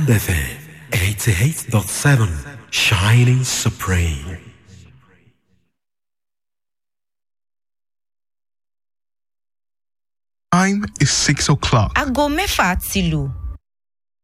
Diamond FM 88.7, shining supreme. Time is 6 o'clock. Aago mẹ́fà ti lù.